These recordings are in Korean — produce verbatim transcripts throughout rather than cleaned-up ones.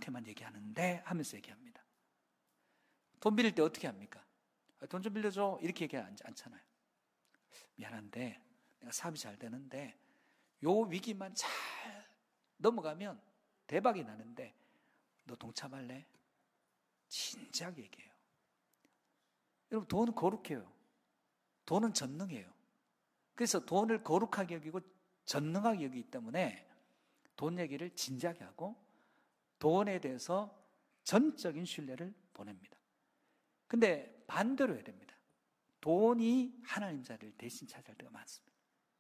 그렇게만 얘기하는데 하면서 얘기합니다. 돈 빌릴 때 어떻게 합니까? 돈 좀 빌려줘 이렇게 얘기하지 않잖아요. 미안한데 내가 사업이 잘 되는데 요 위기만 잘 넘어가면 대박이 나는데 너 동참할래? 진지하게 얘기해요. 여러분, 돈은 거룩해요. 돈은 전능해요. 그래서 돈을 거룩하게 여기고 전능하게 여기기 때문에 돈 얘기를 진지하게 하고 돈에 대해서 전적인 신뢰를 보냅니다. 근데 반대로 해야 됩니다. 돈이 하나님 자리를 대신 차지할 때가 많습니다.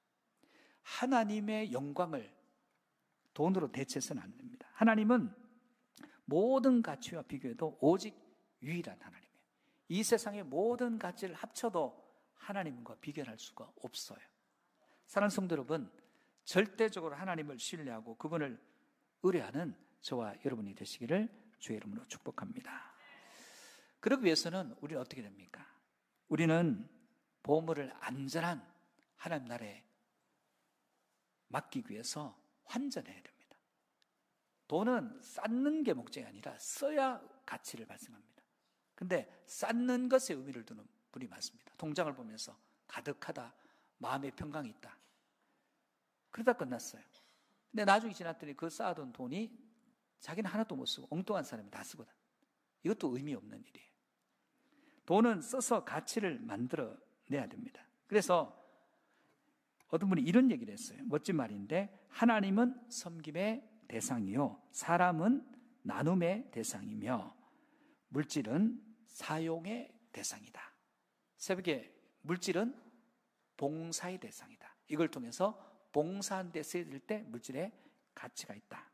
하나님의 영광을 돈으로 대체해서는 안 됩니다. 하나님은 모든 가치와 비교해도 오직 유일한 하나님이에요. 이 세상의 모든 가치를 합쳐도 하나님과 비교할 수가 없어요. 사랑하는 성도 여러분, 절대적으로 하나님을 신뢰하고 그분을 의뢰하는 저와 여러분이 되시기를 주의 이름으로 축복합니다. 그러기 위해서는 우리는 어떻게 됩니까? 우리는 보물을 안전한 하나님 나라에 맡기기 위해서 환전해야 됩니다. 돈은 쌓는 게 목적이 아니라 써야 가치를 발생합니다. 근데 쌓는 것에 의미를 두는 분이 많습니다. 통장을 보면서 가득하다, 마음의 평강이 있다. 그러다 끝났어요. 근데 나중에 지났더니 그 쌓아둔 돈이 자기는 하나도 못 쓰고 엉뚱한 사람이 다 쓰거든. 이것도 의미 없는 일이에요. 돈은 써서 가치를 만들어내야 됩니다. 그래서 어떤 분이 이런 얘기를 했어요. 멋진 말인데, 하나님은 섬김의 대상이요, 사람은 나눔의 대상이며 물질은 사용의 대상이다. 새벽에 물질은 봉사의 대상이다. 이걸 통해서 봉사하는 데 쓰여질 때 물질에 가치가 있다.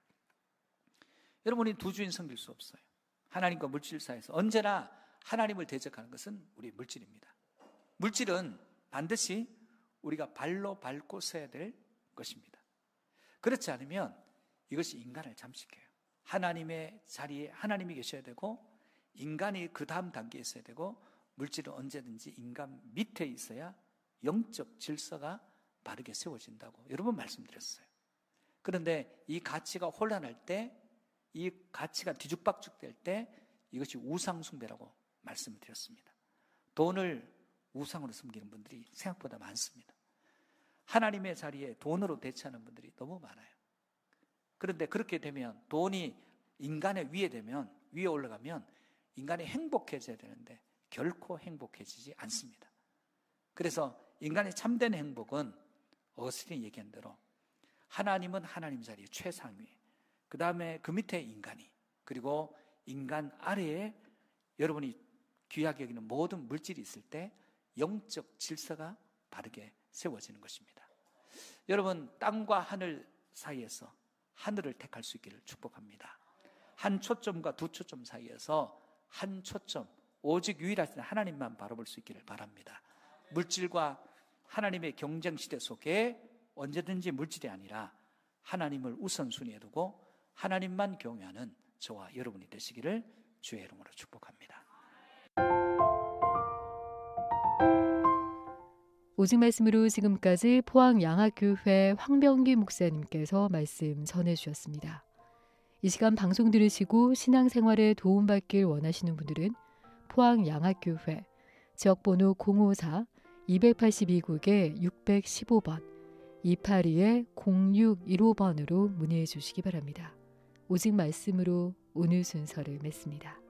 여러분이 두 주인 섬길 수 없어요. 하나님과 물질 사이에서 언제나 하나님을 대적하는 것은 우리 물질입니다. 물질은 반드시 우리가 발로 밟고 서야 될 것입니다. 그렇지 않으면 이것이 인간을 잠식해요. 하나님의 자리에 하나님이 계셔야 되고 인간이 그 다음 단계에 있어야 되고 물질은 언제든지 인간 밑에 있어야 영적 질서가 바르게 세워진다고 여러 번 말씀드렸어요. 그런데 이 가치가 혼란할 때, 이 가치가 뒤죽박죽될 때 이것이 우상숭배라고 말씀을 드렸습니다. 돈을 우상으로 섬기는 분들이 생각보다 많습니다. 하나님의 자리에 돈으로 대체하는 분들이 너무 많아요. 그런데 그렇게 되면 돈이 인간의 위에 되면, 위에 올라가면 인간이 행복해져야 되는데 결코 행복해지지 않습니다. 그래서 인간의 참된 행복은 어스틴이 얘기한 대로 하나님은 하나님 자리에 최상위에, 그 다음에 그 밑에 인간이, 그리고 인간 아래에 여러분이 귀하게 여기는 모든 물질이 있을 때 영적 질서가 바르게 세워지는 것입니다. 여러분, 땅과 하늘 사이에서 하늘을 택할 수 있기를 축복합니다. 한 초점과 두 초점 사이에서 한 초점, 오직 유일하신 하나님만 바라볼 수 있기를 바랍니다. 물질과 하나님의 경쟁 시대 속에 언제든지 물질이 아니라 하나님을 우선순위에 두고 하나님만 경외하는 저와 여러분이 되시기를 주의 이름으로 축복합니다. 오직 말씀으로 지금까지 포항 양학교회 황병기 목사님께서 말씀 전해주셨습니다. 이 시간 방송 들으시고 신앙생활에 도움받길 원하시는 분들은 포항 양학교회 지역번호 공오사 이백팔십이 국에 육백십오 번 이팔이 공육일오 번으로 문의해 주시기 바랍니다. 오직 말씀으로 오늘 순서를 맺습니다.